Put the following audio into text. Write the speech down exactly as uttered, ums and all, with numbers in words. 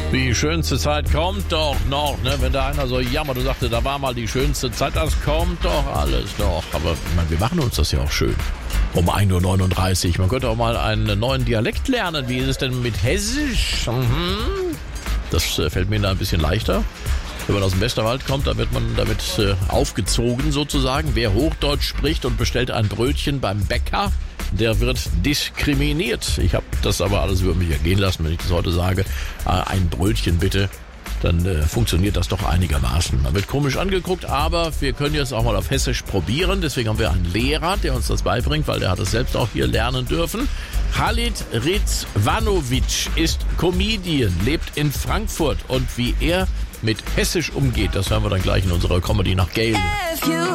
Die schönste Zeit kommt doch noch, ne? Wenn da einer so jammert und sagte, da war mal die schönste Zeit, das kommt doch alles noch. Aber ich meine, wir machen uns das ja auch schön. Um ein Uhr neununddreißig. Man könnte auch mal einen neuen Dialekt lernen. Wie ist es denn mit Hessisch? Mhm. Das äh, fällt mir da ein bisschen leichter. Wenn man aus dem Westerwald kommt, dann wird man damit äh, aufgezogen sozusagen. Wer Hochdeutsch spricht und bestellt ein Brötchen beim Bäcker, der wird diskriminiert. Ich habe das aber alles über mich ergehen lassen, wenn ich das heute sage. Äh, ein Brötchen bitte, dann äh, funktioniert das doch einigermaßen. Man wird komisch angeguckt, aber wir können jetzt auch mal auf Hessisch probieren. Deswegen haben wir einen Lehrer, der uns das beibringt, weil der hat es selbst auch hier lernen dürfen. Khalid Rizvanovic ist Comedian, lebt in Frankfurt und wie er mit Hessisch umgeht, das hören wir dann gleich in unserer Comedy nach Gale.